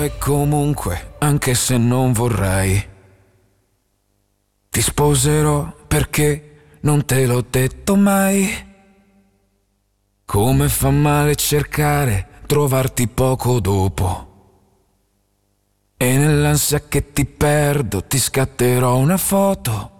E comunque, anche se non vorrei, ti sposerò perché non te l'ho detto mai. Come fa male cercare, trovarti poco dopo. E nell'ansia che ti perdo ti scatterò una foto